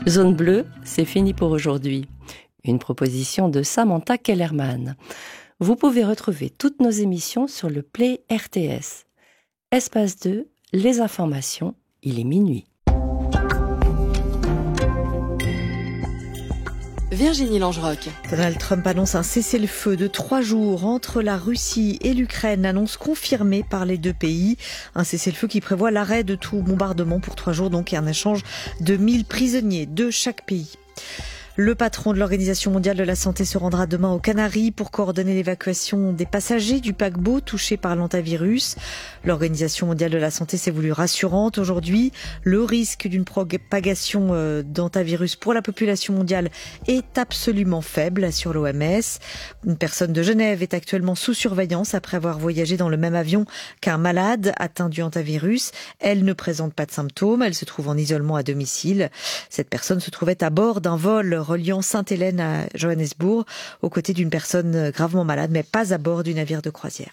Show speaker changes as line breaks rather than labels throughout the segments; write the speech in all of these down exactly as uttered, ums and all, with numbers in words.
Zone bleue, c'est fini pour aujourd'hui. Une proposition de Samantha Kellerman. Vous pouvez retrouver toutes nos émissions sur le Play R T S. Espace deux, les informations, il est minuit.
Virginie Langeroc.
Donald Trump annonce un cessez-le-feu de trois jours entre la Russie et l'Ukraine, annonce confirmée par les deux pays. Un cessez-le-feu qui prévoit l'arrêt de tout bombardement pour trois jours, donc et un échange de mille prisonniers de chaque pays. Le patron de l'Organisation mondiale de la santé se rendra demain aux Canaries pour coordonner l'évacuation des passagers du paquebot touché par l'hantavirus. L'Organisation mondiale de la santé s'est voulue rassurante aujourd'hui. Le risque d'une propagation d'hantavirus pour la population mondiale est absolument faible, assure l'O M S. Une personne de Genève est actuellement sous surveillance après avoir voyagé dans le même avion qu'un malade atteint du hantavirus. Elle ne présente pas de symptômes, elle se trouve en isolement à domicile. Cette personne se trouvait à bord d'un vol reliant Sainte-Hélène à Johannesburg, aux côtés d'une personne gravement malade, mais pas à bord du navire de croisière.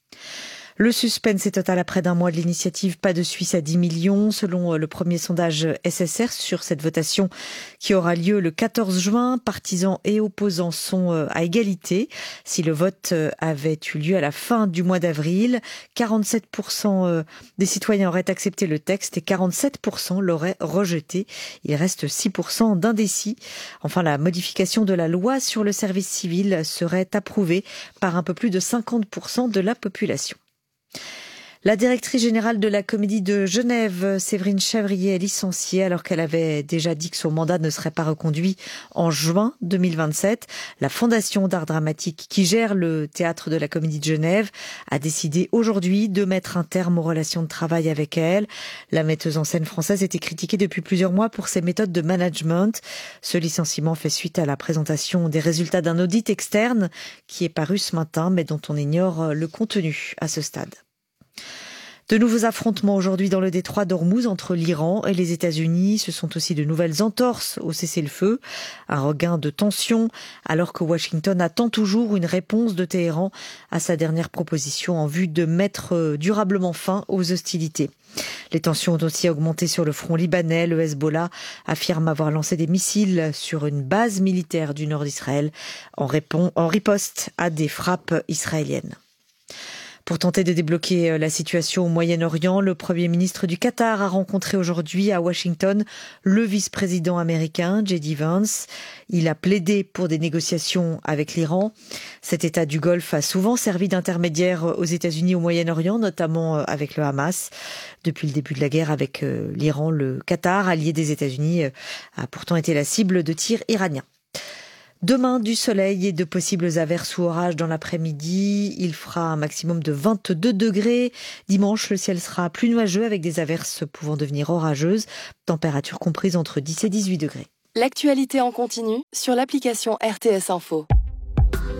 Le suspense est total après d'un mois de l'initiative Pas de Suisse à dix millions. Selon le premier sondage S S R sur cette votation qui aura lieu le quatorze juin, partisans et opposants sont à égalité. Si le vote avait eu lieu à la fin du mois d'avril, quarante-sept pour cent des citoyens auraient accepté le texte et quarante-sept pour cent l'auraient rejeté. Il reste six pour cent d'indécis. Enfin, la modification de la loi sur le service civil serait approuvée par un peu plus de cinquante pour cent de la population. La directrice générale de la Comédie de Genève, Séverine Chevrier, est licenciée alors qu'elle avait déjà dit que son mandat ne serait pas reconduit en juin deux mille vingt-sept. La Fondation d'art dramatique qui gère le théâtre de la Comédie de Genève a décidé aujourd'hui de mettre un terme aux relations de travail avec elle. La metteuse en scène française était critiquée depuis plusieurs mois pour ses méthodes de management. Ce licenciement fait suite à la présentation des résultats d'un audit externe qui est paru ce matin mais dont on ignore le contenu à ce stade. De nouveaux affrontements aujourd'hui dans le détroit d'Ormuz entre l'Iran et les États-Unis. Ce sont aussi de nouvelles entorses au cessez-le-feu. Un regain de tension alors que Washington attend toujours une réponse de Téhéran à sa dernière proposition en vue de mettre durablement fin aux hostilités. Les tensions ont aussi augmenté sur le front libanais. Le Hezbollah affirme avoir lancé des missiles sur une base militaire du nord d'Israël en, répond, en riposte à des frappes israéliennes. Pour tenter de débloquer la situation au Moyen-Orient, le Premier ministre du Qatar a rencontré aujourd'hui à Washington le vice-président américain, J D Vance. Il a plaidé pour des négociations avec l'Iran. Cet État du Golfe a souvent servi d'intermédiaire aux États-Unis au Moyen-Orient, notamment avec le Hamas. Depuis le début de la guerre avec l'Iran, le Qatar, allié des États-Unis, a pourtant été la cible de tirs iraniens. Demain, du soleil et de possibles averses ou orages dans l'après-midi. Il fera un maximum de vingt-deux degrés. Dimanche, le ciel sera plus nuageux avec des averses pouvant devenir orageuses. Température comprise entre dix et dix-huit degrés.
L'actualité en continu sur l'application R T S Info.